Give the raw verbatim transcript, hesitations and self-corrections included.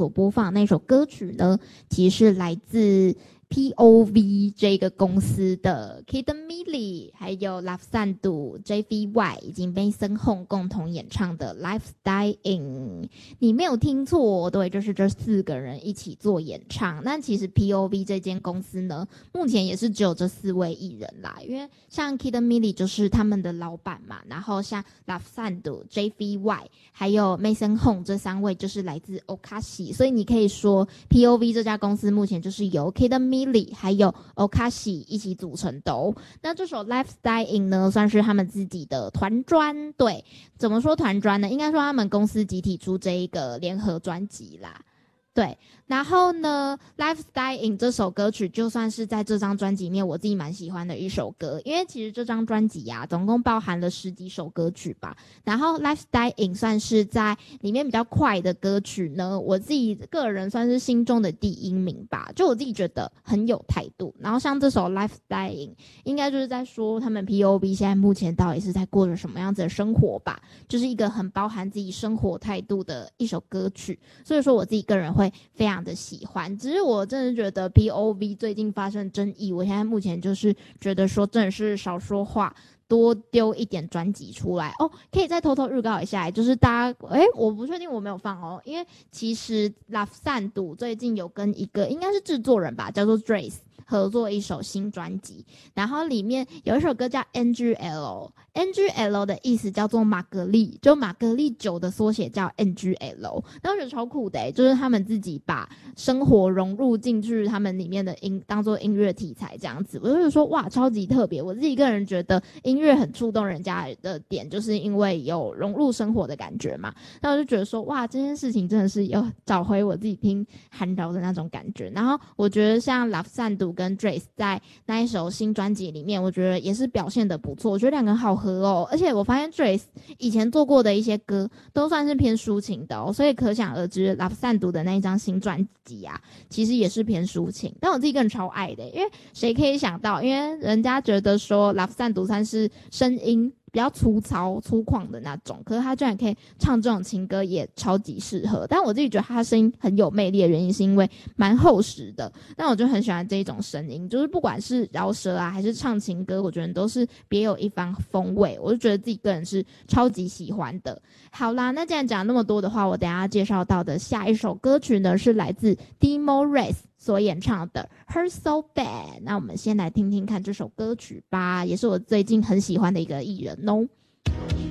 所播放的那首歌曲呢，其实是来自P O V 这个公司的 Kid Milli 还有 Love Sandhu、J V Y 以及 Mason Hong 共同演唱的 Life Dying。 你没有听错，对，就是这四个人一起做演唱。那其实 P O V 这间公司呢，目前也是只有这四位艺人啦，因为像 Kid Milli 就是他们的老板嘛，然后像 Love Sandhu、J V Y 还有 Mason Hong 这三位就是来自 Okashi， 所以你可以说 P O V 这家公司目前就是由 Kid Milli还有 Okashi 一起组成的哦。那这首 Life Dying 呢，算是他们自己的团专。对，怎么说团专呢？应该说他们公司集体出这一个联合专辑啦。对，然后呢 Life Dying 这首歌曲就算是在这张专辑里面我自己蛮喜欢的一首歌，因为其实这张专辑啊总共包含了十几首歌曲吧，然后 Life Dying 算是在里面比较快的歌曲呢，我自己个人算是心中的第一名吧，就我自己觉得很有态度。然后像这首 Life Dying 应该就是在说他们 P O V 现在目前到底是在过着什么样子的生活吧，就是一个很包含自己生活态度的一首歌曲，所以说我自己个人会非常的喜欢。只是我真的觉得 P O V 最近发生争议，我现在目前就是觉得说真的是少说话，多丢一点专辑出来哦。可以再偷偷预告一下，就是大家诶我不确定我没有放哦，因为其实 Love Sandhu 最近有跟一个应该是制作人吧，叫做 Drace 合作一首新专辑，然后里面有一首歌叫 N G L， N G L 的意思叫做玛格丽，就玛格丽酒的缩写叫 N G L。 那我觉得超酷的耶，就是他们自己把生活融入进去他们里面的音当做音乐题材这样子，我就觉得说哇超级特别。我自己个人觉得音乐很触动人家的点就是因为有融入生活的感觉嘛，那我就觉得说哇这件事情真的是有找回我自己听韩饶的那种感觉。然后我觉得像 Love Sandhu 跟 Drace 在那一首新专辑里面我觉得也是表现得不错，我觉得两个人好合哦。而且我发现 Drace 以前做过的一些歌都算是偏抒情的哦，所以可想而知 Love Sandhu 的那一张新专辑啊其实也是偏抒情，但我自己个人超爱的，因为谁可以想到，因为人家觉得说 Love Sandhu 算是声音比较粗糙粗犷的那种，可是他居然可以唱这种情歌也超级适合。但我自己觉得他的声音很有魅力的原因是因为蛮厚实的，但我就很喜欢这一种声音，就是不管是饶舌啊还是唱情歌，我觉得都是别有一番风味，我就觉得自己个人是超级喜欢的。好啦，那既然讲那么多的话，我等一下介绍到的下一首歌曲呢是来自 Demo Race 所演唱的 Her So Bad。 那我们先来听听看这首歌曲吧，也是我最近很喜欢的一个艺人哦。